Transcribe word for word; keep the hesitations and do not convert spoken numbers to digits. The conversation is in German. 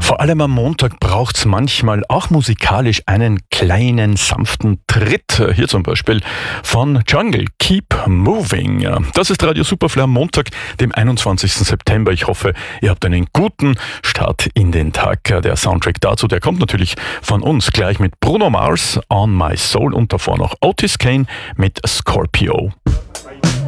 Vor allem am Montag braucht's manchmal auch musikalisch einen kleinen, sanften Tritt. Hier zum Beispiel von Jungle, Keep Moving. Das ist Radio Superfly am Montag, dem einundzwanzigsten September. Ich hoffe, ihr habt einen guten Start in den Tag. Der Soundtrack dazu, der kommt natürlich von uns gleich mit Bruno Mars, On My Soul und davor noch Otis Kane mit Scorpio.